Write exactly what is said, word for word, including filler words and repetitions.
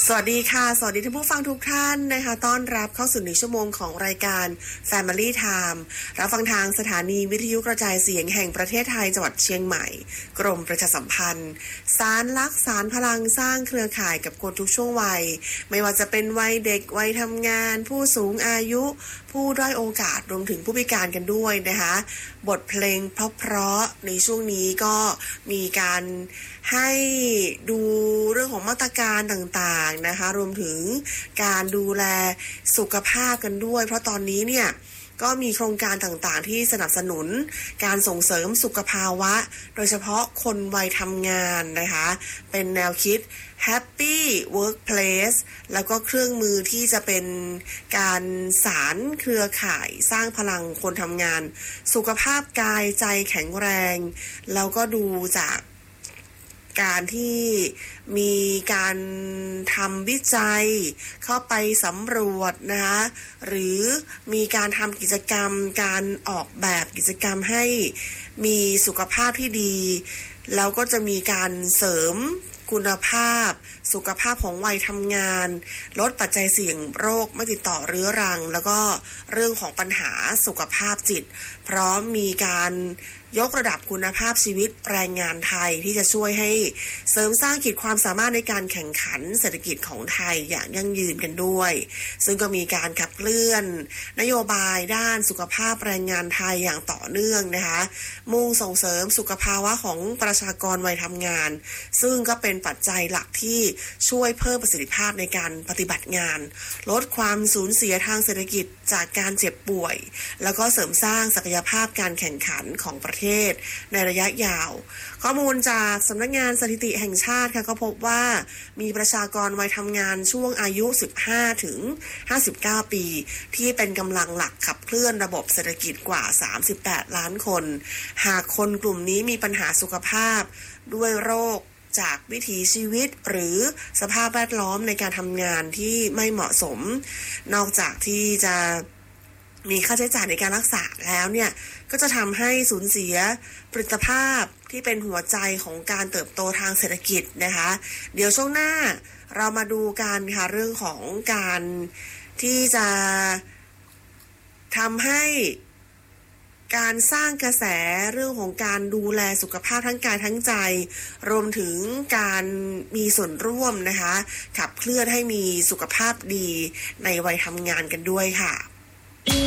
สวัสดีค่ะสวัสดีท่านผู้ฟังทุกท่านนะคะต้อนรับเข้าสู่หนึ่งชั่วโมงของรายการ Family Time รับฟังทางสถานีวิทยุกระจายเสียงแห่งประเทศไทยจังหวัดเชียงใหม่กรมประชาสัมพันธ์สารลักษณ์สารพลังสร้างเครือข่ายกับคนทุกช่วงวัยไม่ว่าจะเป็นวัยเด็กวัยทำงานผู้สูงอายุผู้ด้อยโอกาสรวมถึงผู้พิการกันด้วยนะคะบทเพลงเพราะๆในช่วงนี้ก็มีการให้ดูเรื่องของมาตรการต่างๆนะคะรวมถึงการดูแลสุขภาพกันด้วยเพราะตอนนี้เนี่ยก็มีโครงการต่างๆที่สนับสนุนการส่งเสริมสุขภาวะโดยเฉพาะคนวัยทำงานนะคะเป็นแนวคิด Happy Workplace แล้วก็เครื่องมือที่จะเป็นการสานเครือข่ายสร้างพลังคนทำงานสุขภาพกายใจแข็งแรงแล้วก็ดูจากการที่มีการทำวิจัยเข้าไปสำรวจนะคะหรือมีการทำกิจกรรมการออกแบบกิจกรรมให้มีสุขภาพที่ดีแล้วก็จะมีการเสริมคุณภาพสุขภาพของวัยทำงานลดปัจจัยเสี่ยงโรคไม่ติดต่อเรื้อรังแล้วก็เรื่องของปัญหาสุขภาพจิตพร้อมมีการยกระดับคุณภาพชีวิตแรงงานไทยที่จะช่วยให้เสริมสร้างขีดความสามารถในการแข่งขันเศรษฐกิจของไทยอย่างยั่งยืนกันด้วยซึ่งก็มีการขับเคลื่อนนโยบายด้านสุขภาพแรงงานไทยอย่างต่อเนื่องนะคะมุ่งส่งเสริมสุขภาวะของประชากรวัยทำงานซึ่งก็เป็นปัจจัยหลักที่ช่วยเพิ่มประสิทธิภาพในการปฏิบัติงานลดความสูญเสียทางเศรษฐกิจจากการเจ็บป่วยแล้วก็เสริมสร้างศักยภาพการแข่งขันของประเทศในระยะยาวข้อมูลจากสำนักงานสถิติแห่งชาติค่ะก็พบว่ามีประชากรวัยทำงานช่วงอายุสิบห้าถึงห้าสิบเก้าปีที่เป็นกำลังหลักขับเคลื่อนระบบเศรษฐกิจกว่าสามสิบแปดล้านคนหากคนกลุ่มนี้มีปัญหาสุขภาพด้วยโรคจากวิถีชีวิตหรือสภาพแวดล้อมในการทำงานที่ไม่เหมาะสมนอกจากที่จะมีค่าใช้จ่ายในการรักษาแล้วเนี่ยก็จะทำให้สูญเสียผลิตภาพที่เป็นหัวใจของการเติบโตทางเศรษฐกิจนะคะเดี๋ยวช่วงหน้าเรามาดูกันค่ะเรื่องของการที่จะทำให้การสร้างกระแสเรื่องของการดูแลสุขภาพทั้งกายทั้งใจรวมถึงการมีส่วนร่วมนะคะขับเคลื่อนให้มีสุขภาพดีในวัยทำงานกันด้วยค่ะ